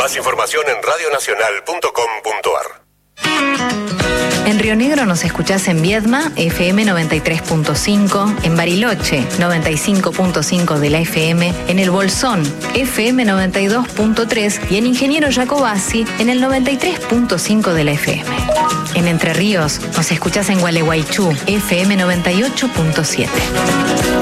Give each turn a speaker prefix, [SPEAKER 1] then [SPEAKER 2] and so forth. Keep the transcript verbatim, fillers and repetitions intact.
[SPEAKER 1] Más información en radio nacional punto com punto a r.
[SPEAKER 2] En Río Negro nos escuchás en Viedma, F M noventa y tres punto cinco, en Bariloche, noventa y cinco punto cinco de la F M, en El Bolsón, F M noventa y dos punto tres y en Ingeniero Jacobasi, en el noventa y tres punto cinco de la F M. En Entre Ríos nos escuchás en Gualeguaychú, F M noventa y ocho punto siete.